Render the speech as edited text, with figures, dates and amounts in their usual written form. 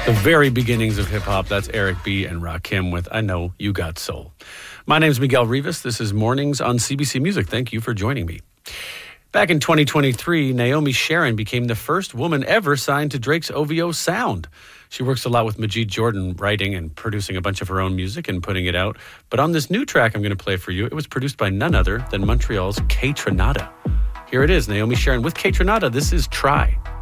The very beginnings of hip-hop. That's Eric B. and Rakim with I Know You Got Soul. My name's Miguel Rivas. This is Mornings on CBC Music. Thank you for joining me. Back in 2023, Naomi Sharon became the first woman ever signed to Drake's OVO Sound. She works a lot with Majid Jordan, writing and producing a bunch of her own music and putting it out. But on this new track I'm going to play for you, it was produced by none other than Montreal's Kaytranada. Here it is, Naomi Sharon with Kaytranada. This is Try.